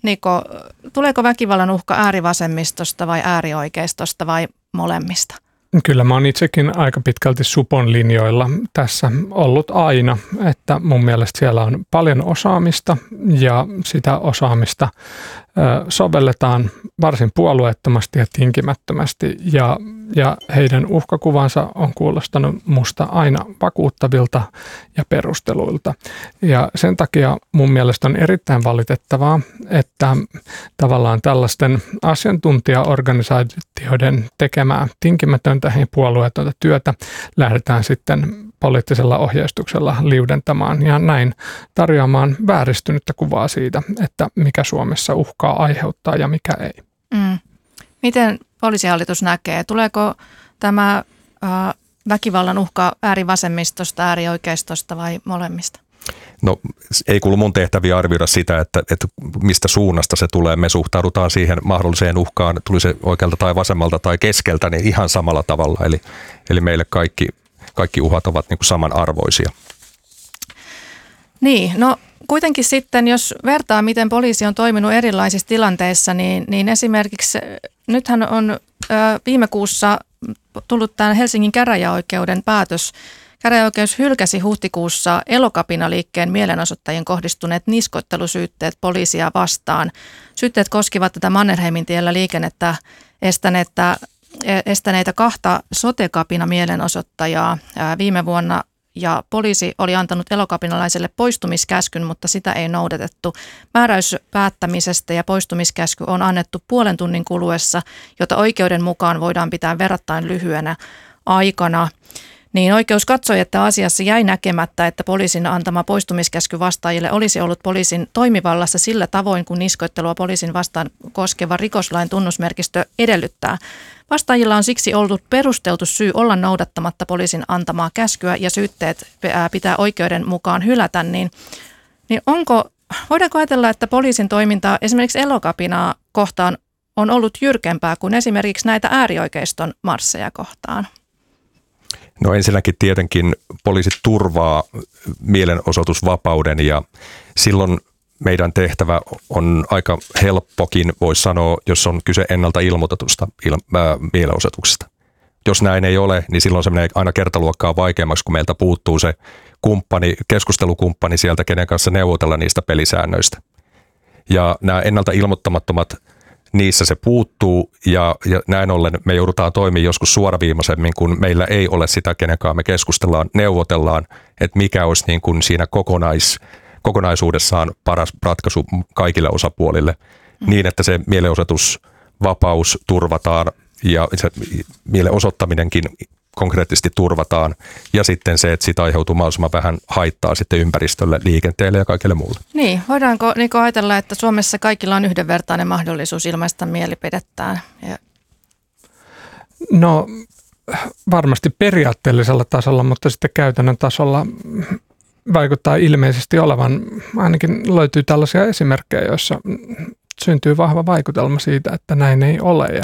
Niko, tuleeko väkivallan uhka äärivasemmistosta vai äärioikeistosta vai molemmista? Kyllä mä oon itsekin aika pitkälti supon linjoilla tässä ollut aina, että mun mielestä siellä on paljon osaamista ja sitä osaamista sovelletaan varsin puolueettomasti ja tinkimättömästi ja heidän uhkakuvansa on kuulostanut musta aina vakuuttavilta ja perusteluilta. Ja sen takia mun mielestä on erittäin valitettavaa, että tavallaan tällaisten asiantuntijaorganisaatioiden tekemää tinkimätöntä ja puolueetonta työtä lähdetään sitten poliittisella ohjeistuksella liudentamaan ja näin tarjoamaan vääristynyttä kuvaa siitä, että mikä Suomessa uhkaa aiheuttaa ja mikä ei. Miten poliisihallitus näkee? Tuleeko tämä väkivallan uhka äärivasemmistosta, äärioikeistosta vai molemmista? No ei kuulu mun tehtäviä arvioida sitä, että mistä suunnasta se tulee. Me suhtaudutaan siihen mahdolliseen uhkaan, tuli se oikealta tai vasemmalta tai keskeltä, niin ihan samalla tavalla. Eli meille kaikki uhat ovat niin kuin samanarvoisia. Niin, no kuitenkin sitten, jos vertaa, miten poliisi on toiminut erilaisissa tilanteissa, niin esimerkiksi nythän on viime kuussa tullut tämän Helsingin käräjäoikeuden päätös. Käräjäoikeus hylkäsi huhtikuussa Elokapina-liikkeen mielenosoittajien kohdistuneet niskoittelusyytteet poliisia vastaan. Syytteet koskivat tätä Mannerheimin tiellä liikennettä estäneitä kahta sote-kapina-mielenosoittajaa viime vuonna. Ja poliisi oli antanut elokapinalaiselle poistumiskäskyn, mutta sitä ei noudatettu. Määräys päättämisestä ja poistumiskäsky on annettu puolen tunnin kuluessa, jota oikeuden mukaan voidaan pitää verrattain lyhyenä aikana. Niin oikeus katsoi, että asiassa jäi näkemättä, että poliisin antama poistumiskäsky vastaajille olisi ollut poliisin toimivallassa sillä tavoin, kun niskoittelua poliisin vastaan koskeva rikoslain tunnusmerkistö edellyttää. Vastaajilla on siksi ollut perusteltu syy olla noudattamatta poliisin antamaa käskyä ja syytteet pitää oikeuden mukaan hylätä, niin voidaanko ajatella, että poliisin toiminta esimerkiksi Elokapinaa kohtaan on ollut jyrkempää kuin esimerkiksi näitä äärioikeiston marsseja kohtaan? No ensinnäkin tietenkin poliisi turvaa mielenosoitusvapauden ja silloin meidän tehtävä on aika helppokin, voisi sanoa, jos on kyse ennalta ilmoitetusta mielenosoituksesta. Jos näin ei ole, niin silloin se menee aina kertaluokkaa vaikeammaksi, kun meiltä puuttuu se keskustelukumppani sieltä, kenen kanssa neuvotella niistä pelisäännöistä. Ja nämä ennalta ilmoittamattomat, niissä se puuttuu ja näin ollen me joudutaan toimimaan joskus suoraviimaisemmin, kun meillä ei ole sitä, kenenkaan me keskustellaan, neuvotellaan, että mikä olisi niin kuin siinä kokonaisuudessaan paras ratkaisu kaikille osapuolille niin, että se mielenosoitusvapaus turvataan ja se mielenosoittaminenkin konkreettisesti turvataan ja sitten se, että siitä aiheutuu mahdollisimman vähän haittaa sitten ympäristölle, liikenteelle ja kaikille muulle. Niin, voidaanko Niko ajatella, että Suomessa kaikilla on yhdenvertainen mahdollisuus ilmaista mielipidettään? No varmasti periaatteellisella tasolla, mutta sitten käytännön tasolla vaikuttaa ilmeisesti olevan, ainakin löytyy tällaisia esimerkkejä, joissa syntyy vahva vaikutelma siitä, että näin ei ole ja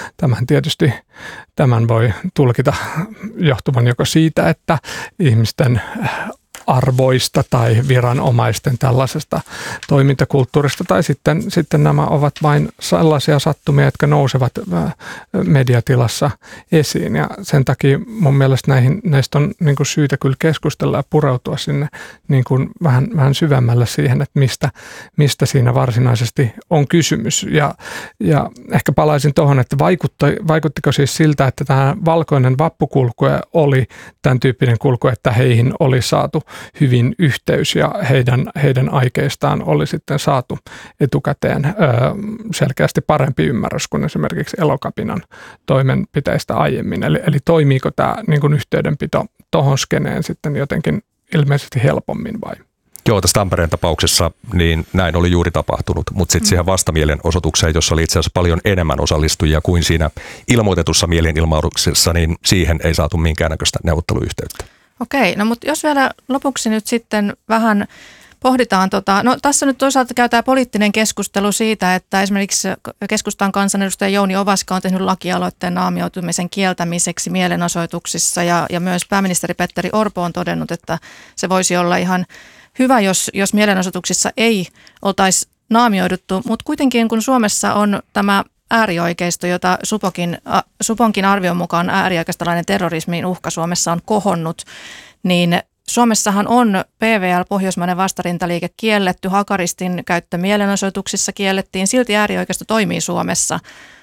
tämän voi tulkita johtuvan joko siitä, että ihmisten arvoista tai viranomaisten tällaisesta toimintakulttuurista tai sitten nämä ovat vain sellaisia sattumia, jotka nousevat mediatilassa esiin ja sen takia mun mielestä näistä on niin kuin syytä kyllä keskustella ja pureutua sinne niin kuin vähän syvemmälle siihen, että mistä siinä varsinaisesti on kysymys ja ehkä palaisin tuohon, että vaikuttiko siis siltä, että tämä valkoinen vappukulkue oli tämän tyyppinen kulku, että heihin oli saatu hyvin yhteys ja heidän aikeistaan oli sitten saatu etukäteen selkeästi parempi ymmärrys kuin esimerkiksi Elokapinan toimenpiteistä aiemmin. Eli toimiiko tämä niin kuin yhteydenpito tuohon skeneen sitten jotenkin ilmeisesti helpommin vai? Joo, tässä Tampereen tapauksessa niin näin oli juuri tapahtunut, mutta sitten siihen vastamielenosoitukseen, jossa oli itse asiassa paljon enemmän osallistujia kuin siinä ilmoitetussa mielenilmauksessa, niin siihen ei saatu minkäännäköistä neuvotteluyhteyttä. Okei, no mutta jos vielä lopuksi nyt sitten vähän pohditaan, no tässä nyt toisaalta käytetään poliittinen keskustelu siitä, että esimerkiksi keskustan kansanedustaja Jouni Ovaska on tehnyt lakialoitteen naamioitumisen kieltämiseksi mielenosoituksissa ja myös pääministeri Petteri Orpo on todennut, että se voisi olla ihan hyvä, jos mielenosoituksissa ei oltaisi naamioiduttu, mutta kuitenkin kun Suomessa on tämä äärioikeisto, jota Suponkin arvion mukaan äärioikeistolainen terrorismin uhka Suomessa on kohonnut, niin Suomessahan on PVL, Pohjoismainen vastarintaliike, kielletty, hakaristin käyttö mielenosoituksissa kiellettiin, silti äärioikeisto toimii Suomessa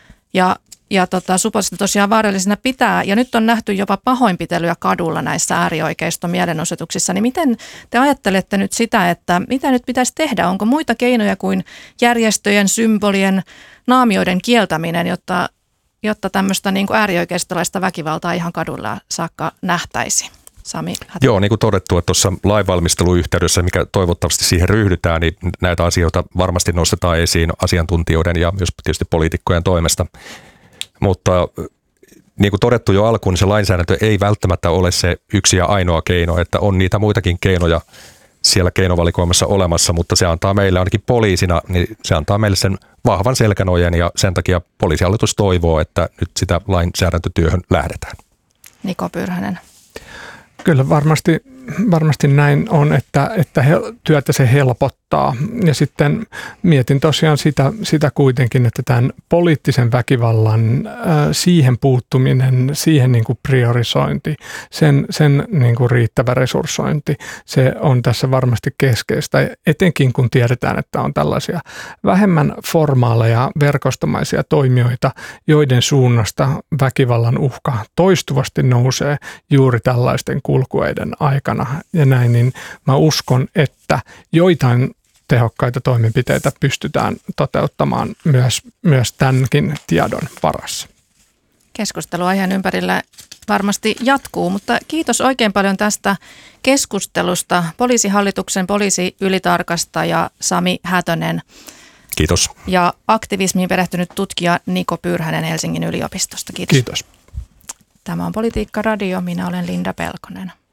ja Supo sitä tosiaan vaarallisena pitää, ja nyt on nähty jopa pahoinpitelyä kadulla näissä äärioikeiston mielenosoituksissa, niin miten te ajattelette nyt sitä, että mitä nyt pitäisi tehdä? Onko muita keinoja kuin järjestöjen, symbolien, naamioiden kieltäminen, jotta tämmöistä niin kuin äärioikeistolaista väkivaltaa ihan kadulla saakka nähtäisi? Sami Hätänen. Joo, niin kuin todettu, että tuossa lainvalmisteluyhteydessä, mikä toivottavasti siihen ryhdytään, niin näitä asioita varmasti nostetaan esiin asiantuntijoiden ja myös tietysti poliitikkojen toimesta. Mutta niin kuin todettu jo alkuun, niin se lainsäädäntö ei välttämättä ole se yksi ja ainoa keino, että on niitä muitakin keinoja siellä keinovalikoimassa olemassa, mutta se antaa meille ainakin poliisina, niin se antaa meille sen vahvan selkänojen ja sen takia poliisihallitus toivoo, että nyt sitä lainsäädäntötyöhön lähdetään. Niko Pyrhönen. Kyllä varmasti näin on, että työtä se helpottaa. Ja sitten mietin tosiaan sitä kuitenkin, että tämän poliittisen väkivallan siihen puuttuminen, siihen niin kuin priorisointi, sen niin kuin riittävä resurssointi, se on tässä varmasti keskeistä. Etenkin kun tiedetään, että on tällaisia vähemmän formaaleja verkostomaisia toimijoita, joiden suunnasta väkivallan uhka toistuvasti nousee juuri tällaisten kulkueiden aikana. Ja näin, niin mä uskon, että joitain tehokkaita toimenpiteitä pystytään toteuttamaan myös tämänkin tiedon varassa. Keskustelu aiheen ympärillä varmasti jatkuu, mutta kiitos oikein paljon tästä keskustelusta. Poliisihallituksen poliisiylitarkastaja Sami Hätönen. Kiitos. Ja aktivismiin perehtynyt tutkija Niko Pyrhönen Helsingin yliopistosta. Kiitos. Kiitos. Tämä on Politiikka Radio. Minä olen Linda Pelkonen.